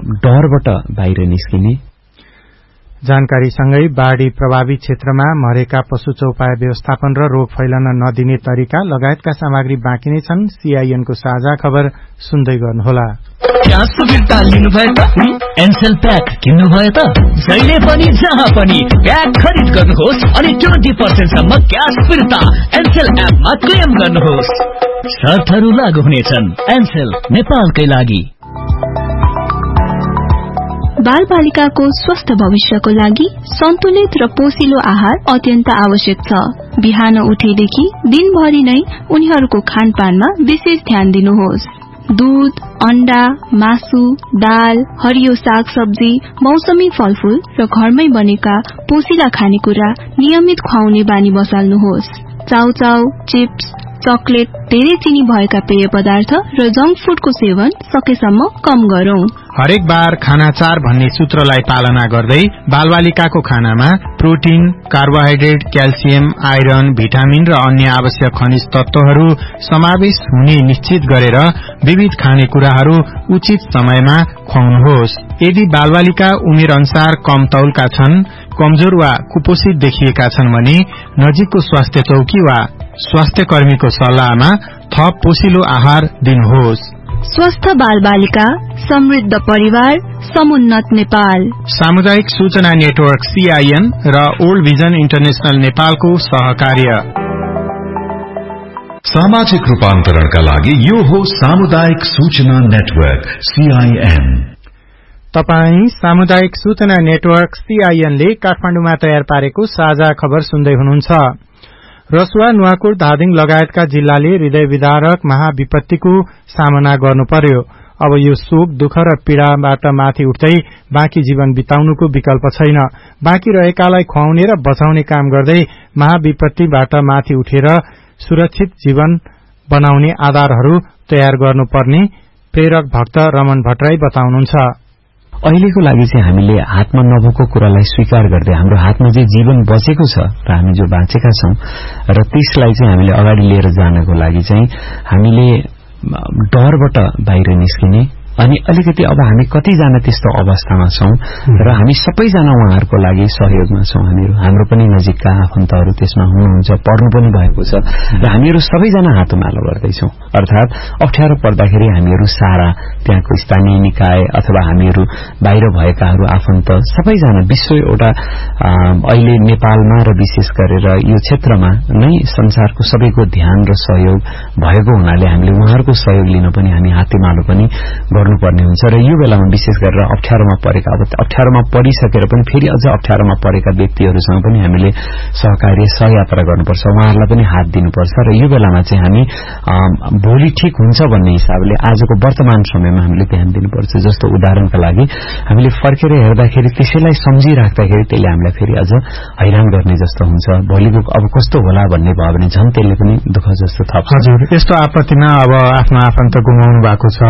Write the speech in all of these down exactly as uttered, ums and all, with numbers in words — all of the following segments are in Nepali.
डरबाट बाहिर निस्किने। जानकारीसँगै बाढ़ी प्रभावित क्षेत्रमा मरेका पशु चौपाया व्यवस्थापन र रोग फैलन नदिने तरिका लगायतका सामग्री बाँकी नै छन्। सीआईएन को साझा खबर सुन्दै गर्नुहोला। ग्यास सुविधा लिनुभयो त एनसेल प्याक किन्नुभयो त जहिले पनि जहाँ पनि प्याक खरिद गर्नुहोस् अनि ट्वेन्टी पर्सेन्ट सम्म ग्यास फिर्ता एनसेल एपमा क्लेम गर्नुहोस्। शर्तहरू लागू हुनेछन्। एनसेल नेपालकै लागि। बाल बालिकाको स्वस्थ भविष्यको लागि सन्तुलित र पोषिलो आहार अत्यन्त आवश्यक छ। बिहान उठेदेखि दिनभरि नै उनीहरूको खानपानमा विशेष ध्यान दिनुहोस्। दूध, अण्डा, मासु, दाल, हरियो साग सब्जी, मौसमी फलफूल र घरमै बनेका पोषिला खानेकुरा नियमित खुवाउने बानी बसाल्नुहोस्। चाउचाउ, चिप्स, चकलेट, धेरै चिनी भएका पेय पदार्थ र जंक फूडको सेवन सकेसम्म कम गरौं। हरेक बार खाना चार भन्ने सूत्रलाई पालना गर्दै बालबालिकाको खानामा protein, carbohydrate, calcium, iron, vitamin र अन्य आवश्यक खनिज तत्वहरू समावेश हुने निश्चित गरेर विविध खानेकुराहरू उचित समयमा खुवाउनुहोस्। यदि बालबालिका उमेर अनुसार कम तौलका छन्, कमजोर वा कुपोषित देखिएका छन् भने नजिकको स्वास्थ्य चौकी वा स्वास्थ्य कर्मीको सल्लाहमा थप पोषिलो आहार दिनुहोस्। स्वस्थ बाल बालिका, समृद्ध परिवार, समुन्नत नेपाल। सामुदायिक सूचना नेटवर्क सीआईएन र ओल्ड भिजन इन्टरनेशनल नेपालको सहकार्य। सामाजिक रूपान्तरणका लागि यो हो सामुदायिक सूचना नेटवर्क सीआईएन। तपाई सामुदायिक सूचना नेटवर्क सीआईएनले काठमाडौँमा तयार पारेको साझा खबर सुन्दै हुनुहुन्छ। रसुवा, नुवाकोट, धादिङ लगायतका जिल्लाले हृदय विदारक महाविपत्तिको सामना गर्नु पर्यो। अब यो शोक, दुःख र पीड़ाबाट माथि उठ्दै बाँकी जीवन बिताउनुको विकल्प छैन। बाँकी रहेकालाई खुवाउने र बचाउने काम गर्दै महाविपत्तिबाट माथि उठेर सुरक्षित जीवन बनाउने आधारहरू तयार गर्नुपर्ने प्रेरक भक्त रमन भट्टराई बताउनुहुन्छ। अहिलेको लागि चाहिँ हामीले हातमा नभएको कुरालाई स्वीकार गर्दै हाम्रो हातमा चाहिँ जीवन बचेको छ र हामी जो बाँचेका छौं र त्यसलाई चाहिँ हामीले अगाडि लिएर जानको लागि चाहिँ हामीले डरबाट बाहिर निस्किने अनि अलिकति अब हामी कतिजना त्यस्तो अवस्थामा छौं र हामी सबैजना उहाँहरूको लागि सहयोगमा छौं। हामीहरू हाम्रो पनि नजिकका आफन्तहरू त्यसमा हुनुहुन्छ, पढ्नु पनि भएको छ र हामीहरू सबैजना हातुमालो गर्दैछौं। अर्थात अप्ठ्यारो पर्दाखेरि हामीहरू सारा त्यहाँको स्थानीय निकाय अथवा हामीहरू बाहिर भएकाहरू आफन्त सबैजना विश्व एउटा अहिले नेपालमा र विशेष गरेर यो क्षेत्रमा नै संसारको सबैको ध्यान र सहयोग भएको हुनाले हामीले उहाँहरूको सहयोग लिन पनि हामी हातेमालो पनि गर्नुपर्ने हुन्छ र यो बेलामा विशेष गरेर अप्ठ्यारोमा परेका अब अप्ठ्यारोमा परिसकेर पनि फेरि अझ अप्ठ्यारोमा परेका व्यक्तिहरूसँग पनि हामीले सहकार्य सहयात्रा गर्नुपर्छ, उहाँहरूलाई पनि हात दिनुपर्छ र यो बेलामा चाहिँ हामी भोलि ठिक हुन्छ भन्ने हिसाबले आजको वर्तमान समयमा हामीले ध्यान दिनुपर्छ। जस्तो उदाहरणका लागि हामीले फर्केर हेर्दाखेरि त्यसैलाई सम्झिराख्दाखेरि त्यसले हामीलाई फेरि अझ हैरान गर्ने जस्तो हुन्छ। भोलिको अब कस्तो होला भन्ने भयो भने झन् त्यसले पनि दुःख जस्तो थप्छ। हजुर, यस्तो आपत्तिमा अब आफ्नो आफन्त गुमाउनु भएको छ,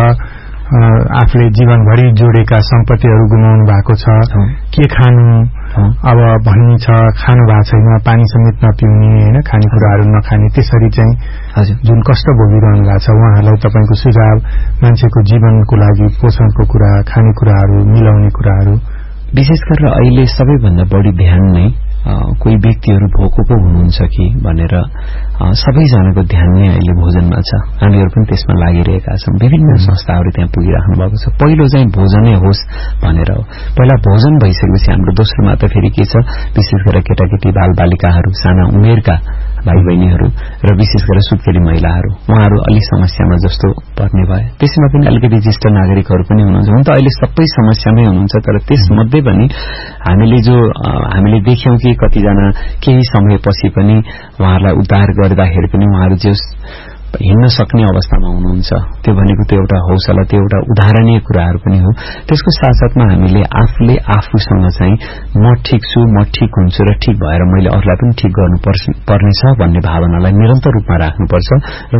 आफूले जीवनभरि जोडेका सम्पत्तिहरू गुमाउनु भएको छ, के खानु अब भन्ने छ, खानु भएको छैन, पानी समेत नपिउने, हैन, खानेकुराहरू नखाने, त्यसरी चाहिँ जुन कष्ट भोगिरहनु भएको छ उहाँहरूलाई तपाईको सुझाव, मान्छेको जीवनको लागि पोषणको कुरा, खानेकुराहरू मिलाउने कुराहरू। विशेष गरेर अहिले सबैभन्दा बढी ध्यान नै कोही व्यक्तिहरू भोको पो हुनुहुन्छ कि भनेर सबैजनाको ध्यान नै अहिले भोजनमा छ। हामीहरू पनि त्यसमा लागिरहेका छौं। विभिन्न संस्थाहरू त्यहाँ पुगिराख्नु भएको छ। पहिलो चाहिँ भोजनै होस् भनेर हो। पहिला भोजन भइसकेपछि हाम्रो दोस्रोमा त फेरि के छ, विशेष गरेर केटाकेटी बाल बालिकाहरू, साना उमेरका भाइ बहिनीहरू र विशेष गरेर सुत्केरी महिलाहरू, उहाँहरू अलि समस्यामा जस्तो पर्ने भए। त्यसमा पनि अलिकति ज्येष्ठ नागरिकहरू पनि हुनुहुन्छ। हुन त अहिले सबै समस्यामै हुनुहुन्छ, तर त्यसमध्ये पनि हामीले जो हामीले देख्यौं कि कतिजना केही समयपछि पनि उहाँहरूलाई उद्धार गर्दाखेरि पनि उहाँहरू जो हिँड्न सक्ने अवस्थामा हुनुहुन्छ, त्यो भनेको त्यो एउटा हौसला, त्यो एउटा उदाहरणीय कुराहरू पनि हो। त्यसको साथसाथमा हामीले आफूले आफूसँग चाहिँ म ठिक छु, म ठिक हुन्छु र ठिक भएर मैले अरूलाई पनि ठिक गर्नु पर्नेछ भन्ने भावनालाई निरन्तर रूपमा राख्नुपर्छ। र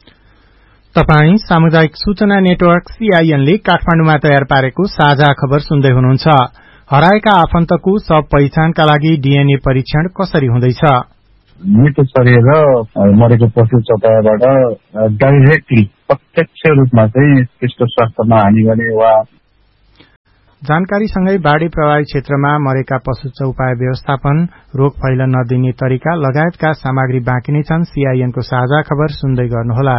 तपाई सामुदायिक सूचना नेटवर्क सीआईएनले काठमाडौँमा तयार पारेको साझा खबर सुन्दै हुनुहुन्छ। हराएका आफन्तको सब पहिचानका लागि डीएनए परीक्षण कसरी हुँदैछ? मृत्यु शरीर र मरेको पशु चौपायाबाट डाइरेक्टली प्रत्यक्ष रूपमा चाहिँ त्यसको स्वास्थ्यमा हानि गर्ने वा जानकारीसँगै बाढ़ी प्रभावित क्षेत्रमा मरेका पशु चौपाय व्यवस्थापन, रोग फैलन नदिने तरिका लगायतका सामग्री बाँकी नै छन्। सीआईएनको साझा खबर सुन्दै गर्नुहोला।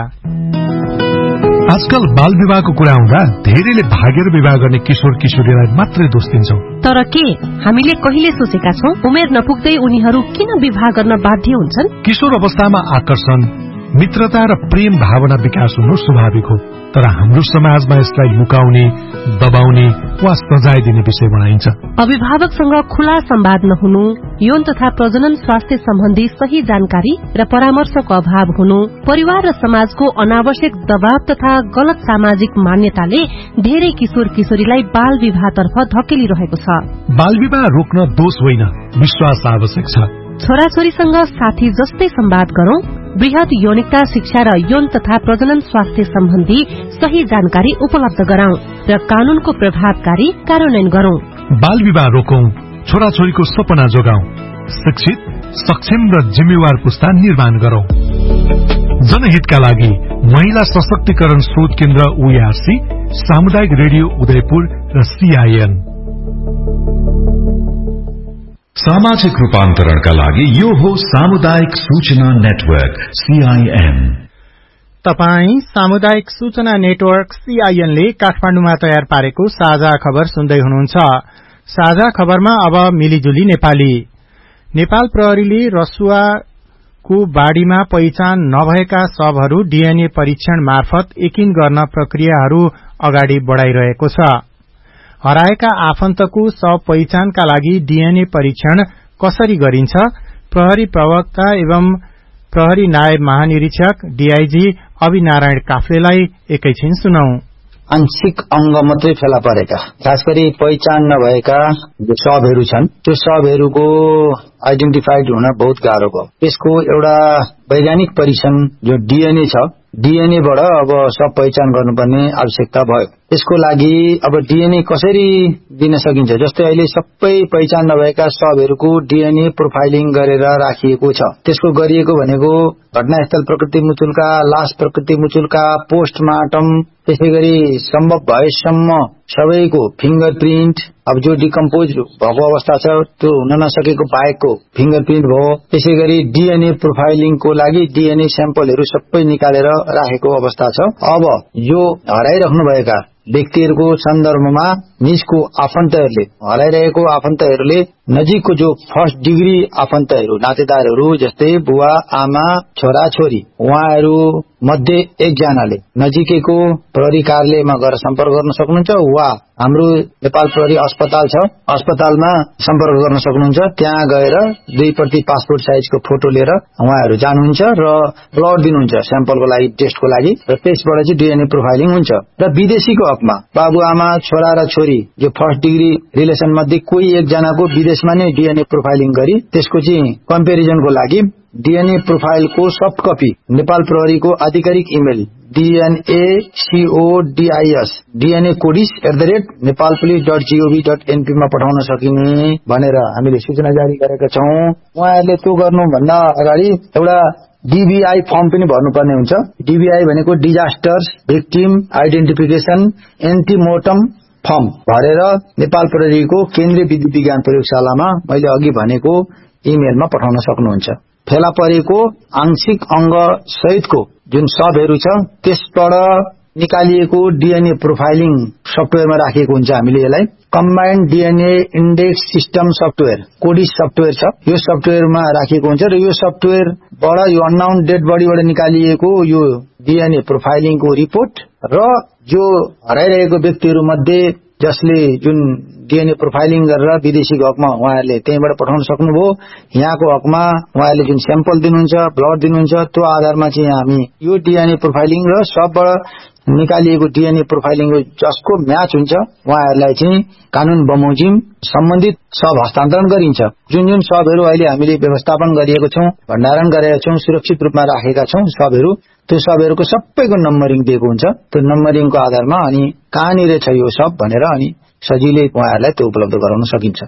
आजकल बाल विवाहको कुरा आउँदा धेरैले भागेर विवाह गर्ने किशोर किशोरीलाई मात्रै दोष दिन्छौं। तर के हामीले कहिले सोचेका छौं उमेर नपुग्दै उनीहरू किन विवाह गर्न बाध्य हुन्छन्? किशोर अवस्थामा आकर्षण, मित्रता र प्रेम भावना विकास हुनु स्वाभाविक हो, तर हाम्रो समाजमा यसलाई लुकाउने, दबाउने वा सजाय दिने विषय बनाइन्छ। अभिभावकसँग खुला संवाद नहुनु, यौन तथा प्रजनन स्वास्थ्य सम्बन्धी सही जानकारी र परामर्शको अभाव हुनु, परिवार र समाजको अनावश्यक दबाव तथा गलत सामाजिक मान्यताले धेरै किशोर किशोरीलाई बाल विवाहतर्फ धकेलिरहेको छ। बाल विवाह रोक्न दोष होइन, विश्वास आवश्यक छ। छोराछोरीसँग साथी जस्तै संवाद गरौं, वृहत यौनिकता शिक्षा र यौन तथा प्रजनन स्वास्थ्य सम्बन्धी सही जानकारी उपलब्ध गराउँ र कानूनको प्रभावकारी कार्यान्वयन गरौं। बाल विवाह रोकौं, छोराछोरीको सपना जोगाउँ, शिक्षित, सक्षम र जिम्मेवार पुस्ता निर्माण गरौं। जनहितका लागि महिला सशक्तिकरण शोध केन्द्र ओआरसी, सामुदायिक रेडियो उदयपुर र सीआईएन। सामाजिक रूपान्तरणका लागि यो हो सामुदायिक सूचना नेटवर्क सीआईएन। तपाई सामुदायिक सूचना नेटवर्क सीआईएन ले काठमाडौँमा तयार पारेको साझा खबर सुन्दै हुनुहुन्छ। साझा खबरमा अब मिलिजुली नेपाली। नेपाल प्रहरीले रसुवाको बाढ़ीमा पहिचान नभएका शवहरू डीएनए परीक्षण मार्फत यकिन गर्न प्रक्रियाहरू अगाडि बढ़ाइरहेको छ। हराएका आफन्तको शव पहिचानका लागि डीएनए परीक्षण कसरी गरिन्छ? प्रहरी प्रवक्ता एवं प्रहरी नायब महानिरीक्षक डीआईजी अभिनारायण काफ्लेलाई एकैछिन सुनौ। आंशिक अंग मात्रै फेला परेका, खास गरी पहिचान नभएका जो शवहरू छन् त्यो शवहरूको आइडेन्टिफाइड हुन बहुत गाह्रो भयो। त्यसको एउटा वैज्ञानिक परीक्षण जो डीएनए छ, डीएनए बाट अब सब पहिचान गर्नुपर्ने आवश्यकता भयो। त्यसको लागि अब डीएनए कसरी दिन सकिन्छ? जस्तै अहिले सबै पहिचान नभएका शवहरूको डीएनए प्रोफाइलिङ गरेर राखिएको छ। त्यसको गरिएको भनेको घटनास्थल प्रकृति मुचुल्का, लास प्रकृति मुचुल्का, पोस्टमार्टम, त्यसै गरी सम्भव भएसम्म सबैको फिंगर प्रिन्ट, अब जो डिकम्पोज भएको अवस्था छ त्यो हुन नसकेको बाहेकको फिंगर प्रिन्ट भयो। त्यसै गरी डीएनए प्रोफाइलिङको लागि डीएनए स्याम्पलहरू सबै निकालेर राखेको अवस्था छ। अब यो हराइराख्नु भएका व्यक्तिहरूको सन्दर्भमा निजको आफन्तहरूले, हराइरहेको आफन्तहरूले नजिकको जो फर्स्ट डिग्री आफन्तहरू, नातेदारहरू जस्तै बुवा आमा छोरा छोरी, उहाँहरू मध्ये एकजनाले नजिकैको प्रहरी कार्यालयमा गएर सम्पर्क गर्न सक्नुहुन्छ वा हाम्रो नेपाल प्रहरी अस्पताल छ, अस्पतालमा सम्पर्क गर्न सक्नुहुन्छ। त्यहाँ गएर दुई प्रति पासपोर्ट साइजको फोटो लिएर उहाँहरू जानुहुन्छ र ब्लड दिनुहुन्छ स्याम्पलको लागि, टेस्टको लागि, र त्यसबाट चाहिँ डीएनए प्रोफाइलिङ हुन्छ। र विदेशीको हकमा बाबुआमा छोरा र छोरी जो फर्स्ट डिग्री रिलेसन मध्ये कोही एकजनाको विदेशमा नै डीएनए प्रोफाइलिङ गरी त्यसको चाहिँ कम्पेरिजनको लागि डीएनए प्रोफाइलको सफ्ट कपी नेपाल प्रहरीको आधिकारिक email DNA सीओडीआईएस DNA कोडिस at the rate Nepal police dot gov dot NP मा पठाउन सकिने भनेर हामीले सूचना जारी गरेका छौं। उहाँहरूले त्यो गर्नुभन्दा अगाडि एउटा डीबीआई फर्म पनि भर्नुपर्ने हुन्छ। डीबीआई भनेको डिजास्टर्स भिक्टिम आइडेन्टिफिकेशन एन्टिमोर्टम फर्म भरेर नेपाल प्रहरीको केन्द्रीय विधि विज्ञान प्रयोगशालामा मैले अघि भनेको इमेलमा पठाउन सक्नुहुन्छ। फेला परेको आंशिक अंग सहितको जुन शवहरू छ त्यसबाट निकालिएको डीएनए प्रोफाइलिङ सफ्टवेयरमा राखिएको हुन्छ। हामीले यसलाई combined DNA index system software कोडिस software छ, यो सफ्टवेयरमा राखिएको हुन्छ र यो सफ्टवेयरबाट यो अननाउन डेड बडीबाट निकालिएको यो डीएनए प्रोफाइलिङको रिपोर्ट र जो हराइरहेको व्यक्तिहरू मध्ये जसले जुन डीएनए प्रोफाइलिङ गरेर विदेशीको हकमा उहाँहरूले त्यहीँबाट पठाउन सक्नुभयो, यहाँको हकमा उहाँहरूले जुन स्याम्पल दिनुहुन्छ, ब्लड दिनुहुन्छ, त्यो आधारमा चाहिँ हामी यो डीएनए प्रोफाइलिङ र सबबाट निकालिएको डीएनए प्रोफाइलिङ जसको म्याच हुन्छ उहाँहरूलाई चाहिँ कानून बमोजिम सम्बन्धित शव हस्तान्तरण गरिन्छ। जुन जुन शवहरू अहिले हामीले व्यवस्थापन गरिएको छौं, भण्डारण गरेका छौं, सुरक्षित रूपमा राखेका छौं शवहरू, त्यो शवहरूको सबैको नम्बरिङ दिएको हुन्छ। त्यो नम्बरिङको आधारमा अनि कहाँनिर छ यो शव भनेर अनि सजिलै उहाँहरूलाई त्यो उपलब्ध गराउन सकिन्छ।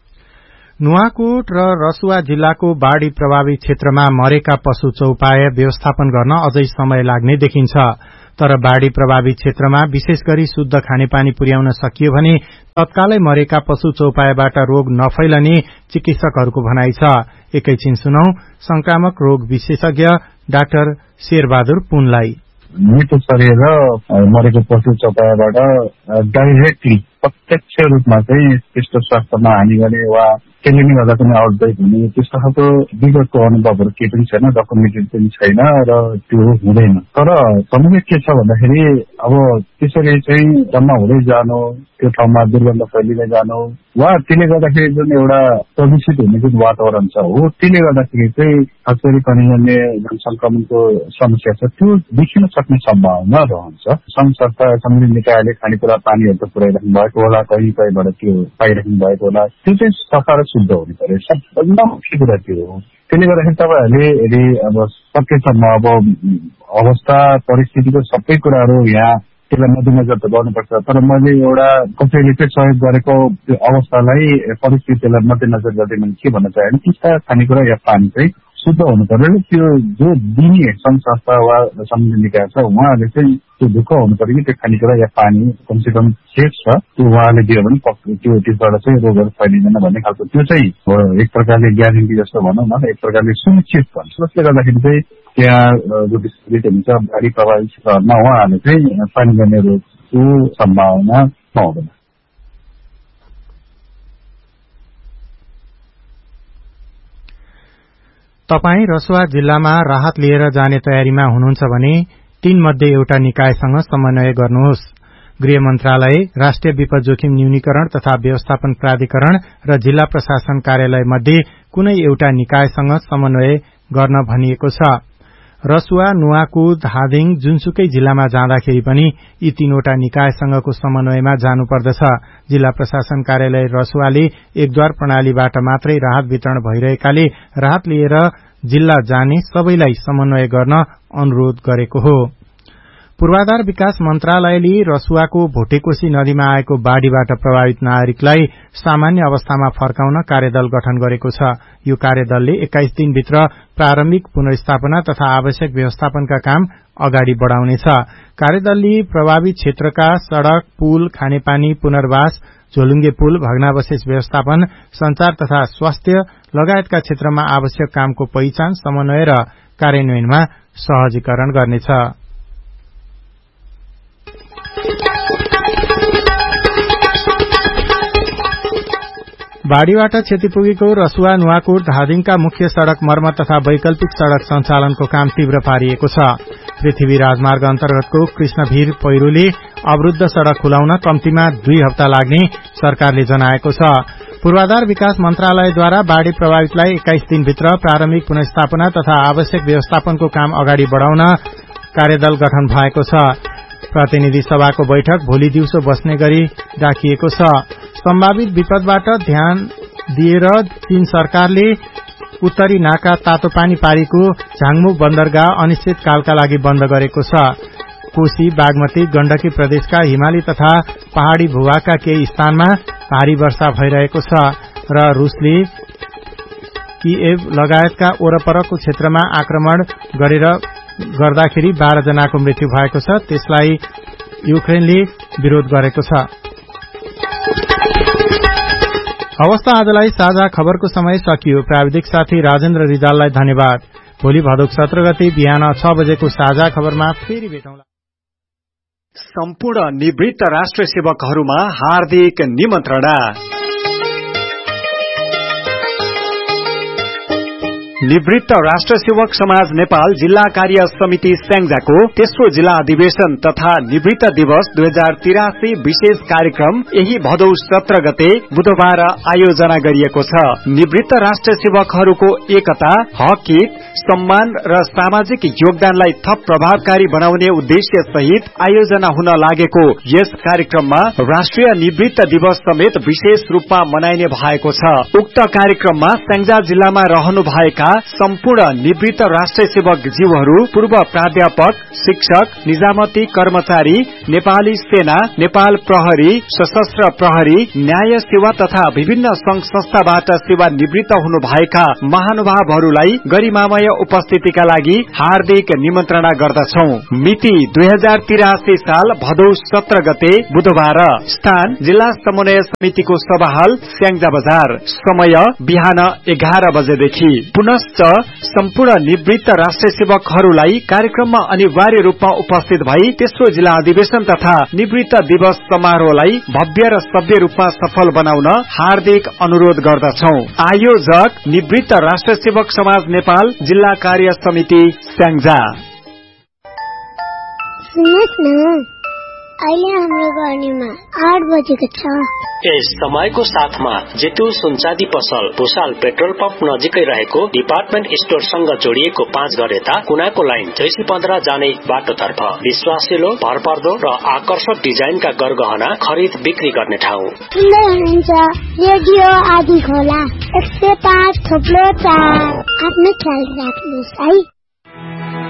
नुवाकोट र रसुवा जिल्लाको बाढ़ी प्रभावित क्षेत्रमा मरेका पशु चौपाय व्यवस्थापन गर्न अझै समय लाग्ने देखिन्छ। तर बाढ़ी प्रभावित क्षेत्रमा विशेष गरी शुद्ध खानेपानी पुर्याउन सकियो भने तत्कालै मरेका पशु चौपायाबाट रोग नफैलने चिकित्सकहरूको भनाइ छ। एकैछिन सुनौ संक्रामक रोग विशेषज्ञ डाक्टर शेरबहादुर पुनलाई। मृत्यु सरेर मरेको पशु चौपायाबाट डाइरेक्टली प्रत्यक्ष रूपमा चाहिँ त्यस्तो स्वास्थ्यमा हानि गर्ने वा त्यसले नै गर्दा पनि आउटब्रेक हुने त्यस्तो खालको विगतको अनुभवहरू केही पनि छैन, डकुमेन्टेड पनि छैन र त्यो हुँदैन। तर समस्या के छ भन्दाखेरि अब त्यसरी चाहिँ जम्मा हुँदै जानु, त्यो ठाउँमा दुर्गन्ध फैलिँदै जानु वा त्यसले गर्दाखेरि जुन एउटा प्रदूषित हुने जुन वातावरण छ हो त्यसले गर्दाखेरि चाहिँ खास गरी कनिजन्य जनसंक्रमणको समस्या छ त्यो देखिन सक्ने सम्भावना रहन्छ। संघ संस्था सम्बन्धित निकायले खानेकुरा पानीहरू त पुर्याइराख्नु भएको होला, कहीँ कहीँबाट त्यो पाइराख्नु भएको होला, त्यो चाहिँ सफा र शुद्ध हुनु पर्यो। सबभन्दा मुख्य कुरा त्यो हो। त्यसले गर्दाखेरि तपाईँहरूले यदि अब सकेसम्म अब अवस्था परिस्थितिको सबै कुराहरू यहाँ त्यसलाई मध्यनजर त गर्नुपर्छ, तर मैले एउटा कसैले चाहिँ सहयोग गरेको त्यो अवस्थालाई परिस्थितिलाई मध्यनजर गर्दै मैले के भन्न चाहेँ भने त्यस्ता खानेकुरा या पानी चाहिँ शुद्ध हुनु पर्यो। त्यो जो दिने संघ संस्था वा सम्बन्धित निकाय छ उहाँहरूले चाहिँ त्यो दुःख हुनु पर्यो कि त्यो खानेकुरा या पानी कमसेकम सेफ छ, त्यो उहाँले दियो भने त्यो त्यसबाट चाहिँ रोगहरू फैलिँदैन भन्ने खालको त्यो चाहिँ एक प्रकारले ग्यारेन्टी जस्तो भनौँ न, एक प्रकारले सुनिश्चित भन्छ। जसले गर्दाखेरि चाहिँ त्यहाँ जो विस्तृत हुन्छ बाढी प्रभावित क्षेत्रहरूमा उहाँहरूले चाहिँ पानी गर्ने रोगको सम्भावना पाउँदैन। तपाई रसुवा जिल्लामा राहत लिएर जाने तयारीमा हुनुहुन्छ भने तीन मध्ये एउटा निकायसँग समन्वय गर्नुहोस्। गृह मन्त्रालय, राष्ट्रिय विपद जोखिम न्यूनीकरण तथा व्यवस्थापन प्राधिकरण र जिल्ला प्रशासन कार्यालय मध्ये कुनै एउटा निकायसँग समन्वय गर्न भनिएको छ। रसुवा, नुवाकोट, धादिङ जुनसुकै जिल्लामा जाँदाखेरि पनि यी तीनवटा निकायसँगको समन्वयमा जानुपर्दछ। जिल्ला प्रशासन कार्यालय रसुवाले एकद्वार प्रणालीबाट मात्रै राहत वितरण भइरहेकाले राहत लिएर जिल्ला जाने सबैलाई समन्वय गर्न अनुरोध गरेको हो। पूर्वाधार विकास मन्त्रालयले रसुवाको भोटेकोशी नदीमा आएको बाढ़ीबाट प्रभावित नागरिकलाई सामान्य अवस्थामा फर्काउन कार्यदल गठन गरेको छ। यो कार्यदलले एक्काइस दिनभित्र प्रारम्भिक पुनर्स्थापना तथा आवश्यक व्यवस्थापनका काम अगाडि बढ़ाउनेछ। कार्यदलले प्रभावित क्षेत्रका सड़क, पुल, खानेपानी, पुनर्वास, झोलुङ्गे पुल, भग्नावशेष व्यवस्थापन, संचार तथा स्वास्थ्य लगायतका क्षेत्रमा आवश्यक कामको पहिचान, समन्वय र कार्यान्वयनमा सहजीकरण गर्नेछ। बाढ़ीबाट क्षति पुगेको रसुवा, नुवाकोट, धादिङका मुख्य सड़क मर्मत तथा वैकल्पिक सड़क सञ्चालनको काम तीव्र पारिएको छ। पृथ्वी राजमार्ग अन्तर्गतको कृष्णभीर पहिरोले अवरुद्ध सड़क खुलाउन कम्तीमा दुई हप्ता लाग्ने सरकारले जनाएको छ। पूर्वाधार विकास मन्त्रालयद्वारा बाढ़ी प्रभावितलाई एक्काइस दिनभित्र प्रारम्भिक पुनर्स्थापना तथा आवश्यक व्यवस्थापनको काम अगाडि बढ़ाउन कार्यदल गठन भएको छ। प्रतिनिधि सभाको बैठक भोलि दिउँसो बस्ने गरी राखिएको छ। सम्भावित विपदबाट ध्यान दिएर चीन सरकारले उत्तरी नाका तातोपानी पारीको झाङमुख बन्दरगाह अनिश्चितकालका लागि बन्द गरेको छ। कोशी, बागमती, गण्डकी प्रदेशका हिमाली तथा पहाड़ी भूभागका केही स्थानमा भारी वर्षा भइरहेको छ र रूसले किएभ लगायतका वरपरको क्षेत्रमा आक्रमण गरेर गर्दाखेरि बाह्र जनाको मृत्यु भएको छ। त्यसलाई युक्रेनले विरोध गरेको छ। अवस्था आजलाई साझा खबरको समय सकियो। प्राविधिक साथी राजेन्द्र रिजाललाई धन्यवाद। भोलि भदौक सत्र गते बिहान छ बजेको साझा खबरमा फेरि भेटौँला। सम्पूर्ण निवृत्त राष्ट्र सेवकहरूमा हार्दिक निमन्त्रणा। निवृत्त राष्ट्र सेवक समाज नेपाल जिल्ला कार्य समिति स्याङ्जाको तेस्रो जिल्ला अधिवेशन तथा निवृत्त दिवस दुई हजार तिरासी विशेष कार्यक्रम यही भदौ सत्र गते बुधबार आयोजना गरिएको छ। निवृत्त राष्ट्र सेवकहरूको एकता, हक, हित, सम्मान र सामाजिक योगदानलाई थप प्रभावकारी बनाउने उद्देश्य सहित आयोजना हुन लागेको यस कार्यक्रममा राष्ट्रिय निवृत्त दिवस समेत विशेष रूपमा मनाइने भएको छ। उक्त कार्यक्रममा स्याङ्जा जिल्लामा रहनुभएका सम्पूर्ण निवृत्त राष्ट्रिय सेवक जीवहरू, पूर्व प्राध्यापक, शिक्षक, निजामती कर्मचारी, नेपाली सेना, नेपाल प्रहरी, सशस्त्र प्रहरी, न्याय सेवा तथा विभिन्न संघ संस्थाबाट सेवा निवृत्त हुनु भएका महानुभावहरूलाई गरिमामय उपस्थितिका लागि हार्दिक निमन्त्रणा गर्दछौ। मिति दुई हजार तिरासी साल भदौ सत्र गते बुधबार। स्थान जिल्ला समन्वय समितिको सभाहाल स्याङ्जा बजार। समय बिहान एघार बजेदेखि। पुनश्च सम्पूर्ण निवृत्त राष्ट्रिय सेवकहरूलाई कार्यक्रममा अनिवार्य रूपमा उपस्थित भई तेस्रो जिल्ला अधिवेशन तथा निवृत्त दिवस समारोहलाई भव्य र सभ्य रूपमा सफल बनाउन हार्दिक अनुरोध गर्दछौ। आयोजक निवृत्त राष्ट्रिय सेवक समाज नेपाल, जिल्ला कार्य समिति स्याङ्जा। सुन्नुहोस् न, अहिले हाम्रो गर्नेमा आठ बजेको छ। यस समयको साथमा जेतु सुनचाँदी पसल भुसाल पेट्रोल पम्प नजिकै रहेको डिपार्टमेन्ट स्टोरसँग जोडिएको पाँच घर यता कुनाको लाइन चैसी पन्ध्र जाने बाटोतर्फ विश्वासिलो, भरपर्दो र आकर्षक डिजाइनका गरगहना खरिद बिक्री गर्ने ठाउँ। सुन्दै हुनुहुन्छ रेडियो आदि खोला एक सय पाँच थोप्लो चार। आफ्नो ख्याल राख्नुहोस् है।